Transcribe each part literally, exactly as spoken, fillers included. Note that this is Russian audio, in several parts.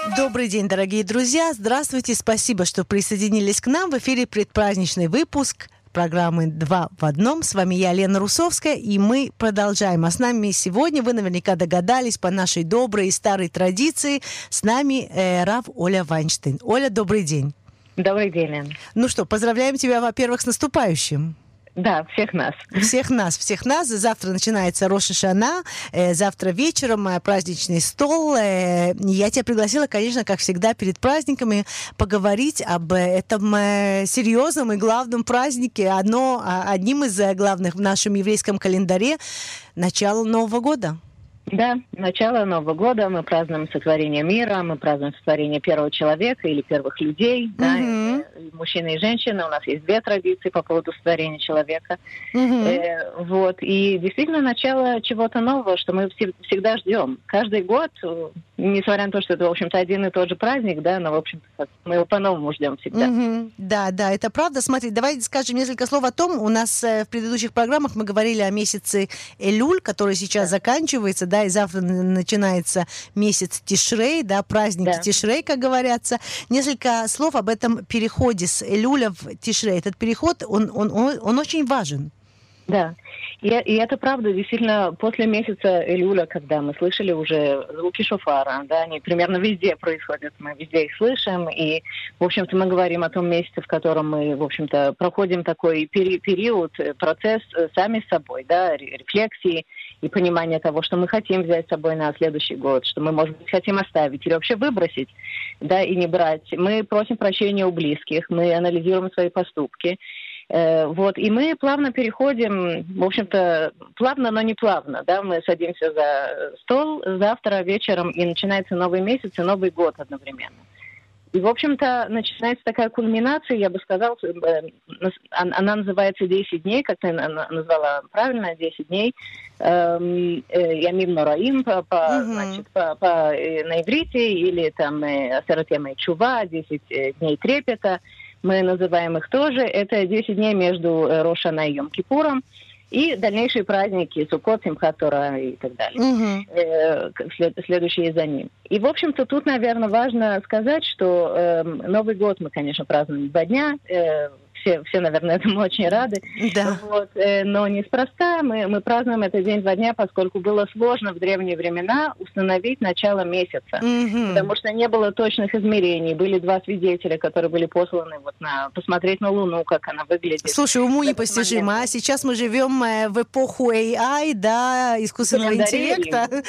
Добрый день, дорогие друзья. Здравствуйте. Спасибо, что присоединились к нам. В эфире предпраздничный выпуск программы «Два в одном». С вами я, Лена Русовская, и мы продолжаем. А с нами сегодня, вы наверняка догадались, по нашей доброй и старой традиции, с нами э, Рав Оля Вайнштейн. Оля, добрый день. Добрый день, Лен. Ну что, поздравляем тебя, во-первых, с наступающим. Да, всех нас. Всех нас, всех нас. Завтра начинается Рош ха-Шана. Э, завтра вечером э, праздничный стол. Э, я тебя пригласила, конечно, как всегда, перед праздниками поговорить об этом э, серьезном и главном празднике. Одно, одним из главных в нашем еврейском календаре – начало Нового года. Да, начало Нового года, мы празднуем сотворение мира, мы празднуем сотворение первого человека или первых людей, mm-hmm. да, и, и мужчины и женщины. У нас есть две традиции по поводу сотворения человека. Mm-hmm. Э, вот, и действительно начало чего-то нового, что мы все, всегда ждем. Каждый год, несмотря на то, что это, в общем-то, один и тот же праздник, да, но, в общем-то, мы его по-новому ждем всегда. Mm-hmm. Да, да, это правда. Смотри, давай скажем несколько слов о том. У нас э, в предыдущих программах мы говорили о месяце Элюль, который сейчас да. заканчивается, да, и завтра начинается месяц Тишрей, да, праздники да. Тишрей, как говорятся. Несколько слов об этом переходе с Элюля в Тишрей. Этот переход, он, он, он, он очень важен. Да, и, и это правда, действительно, после месяца Элюля, когда мы слышали уже звуки шофара, да, они примерно везде происходят, мы везде их слышим, и, в общем-то, мы говорим о том месяце, в котором мы, в общем-то, проходим такой пери- период, процесс сами с собой, да, рефлексии и понимания того, что мы хотим взять с собой на следующий год, что мы, может быть, хотим оставить или вообще выбросить, да, и не брать. Мы просим прощения у близких, мы анализируем свои поступки. Вот, и мы плавно переходим, в общем-то, плавно, но не плавно, да, мы садимся за стол завтра вечером, и начинается новый месяц и Новый год одновременно. И, в общем-то, начинается такая кульминация, я бы сказала, она называется десять дней, как ты назвала правильно, десять дней, Ямим Нораим по, по, mm-hmm. значит, по, по, на иврите, или там Асерет Ямей Чува, десять дней трепета. Мы называем их тоже. Это десять дней между Рош ха-Шана и Йом-Кипуром. И дальнейшие праздники, Суккот, Симхат Тора и так далее. Mm-hmm. Э, след, следующие за ним. И, в общем-то, тут, наверное, важно сказать, что э, Новый год мы, конечно, празднуем два дня. Э, все, все, наверное, этому очень рады. Да. Вот, э, но неспроста мы, мы празднуем этот день два дня, поскольку было сложно в древние времена установить начало месяца. Mm-hmm. Потому что не было точных измерений. Были два свидетеля, которые были посланы вот на, посмотреть на Луну, как она выглядит. Слушай, уму непостижимо. А сейчас мы живем в эпоху эй ай, да, искусственного календарь, интеллекта. Да.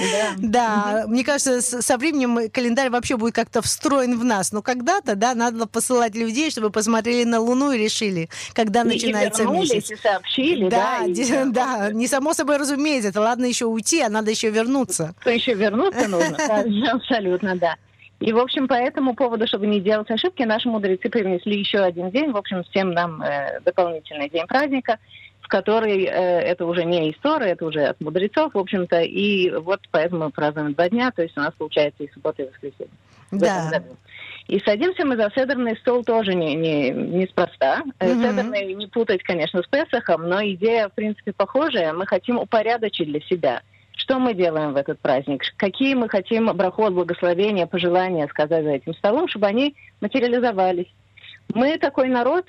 да. Mm-hmm. Мне кажется, со временем календарь вообще будет как-то встроен в нас. Но когда-то, да, надо было посылать людей, чтобы посмотрели на Луну и решили, когда и начинается месяц. И сообщили, да. Да, и, да, да, не само собой разумеется. Это ладно еще уйти, а надо еще вернуться. То еще вернуться нужно, абсолютно, да. И, в общем, по этому поводу, чтобы не делать ошибки, наши мудрецы привнесли еще один день, в общем, всем нам э, дополнительный день праздника, в который э, это уже не история, это уже от мудрецов, в общем-то, и вот поэтому мы празднуем два дня, то есть у нас получается и суббота, и воскресенье. Да. И садимся мы за седерный стол тоже не, не, неспроста. Mm-hmm. Седерный не путать, конечно, с Песахом, но идея, в принципе, похожая. Мы хотим упорядочить для себя. Что мы делаем в этот праздник? Какие мы хотим брахот, благословения, пожелания сказать за этим столом, чтобы они материализовались? Мы такой народ,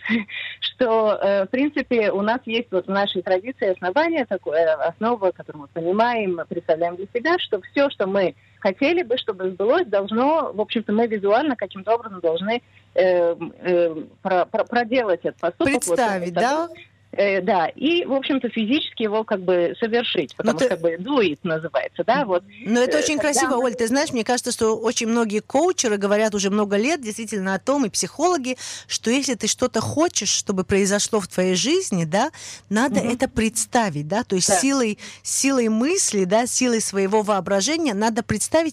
что, э, в принципе, у нас есть вот в нашей традиции основание, такое, основа, которую мы понимаем, мы представляем для себя, что все, что мы хотели бы, чтобы сбылось, должно, в общем-то, мы визуально каким-то образом должны э, э, про, про, проделать этот поступок. Представить, вот, да? Э, да, и, в общем-то, физически его как бы совершить, потому что, ты... как бы, do it называется, да, вот. Но это очень Когда... красиво, Оль, ты знаешь, мне кажется, что очень многие коучеры говорят уже много лет действительно о том, и психологи, что если ты что-то хочешь, чтобы произошло в твоей жизни, да, надо mm-hmm. это представить, да, то есть да. силой, силой мысли, да, силой своего воображения надо представить